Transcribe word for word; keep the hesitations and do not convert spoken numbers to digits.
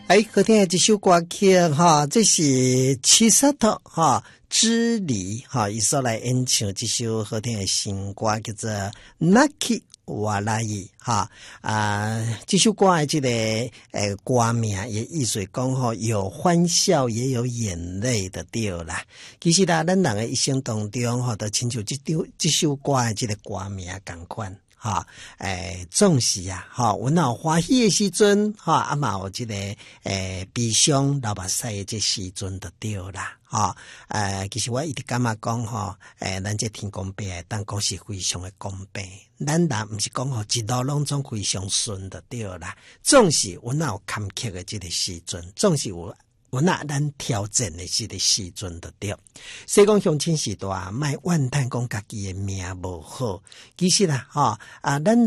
哎，好听的这首歌曲哈，这是七十头哈之离哈，伊所来演唱这首好听的新歌，叫做《Naki Walai》哈啊，这首歌的这个诶歌名也意思讲吼，有欢笑也有眼泪的对啦。其实啦，咱人的一生当中吼，都亲像这首这首歌的这个歌名同款。哈，诶，总是啊，哈，阮若欢喜的时阵，哈，啊嘛有即、这个诶悲伤流目屎的这时阵就对啦，哈，诶，其实我一直感觉讲吼，诶，咱这天公伯当讲是非常的公平，咱人毋是讲吼一路拢总非常顺就对啦，总是阮若有坎坷的这个时阵，总是有。我那咱挑战的这个时阵就对，所以讲乡亲时代，莫怨叹讲家己的命无好，其实啦，哈啊，咱。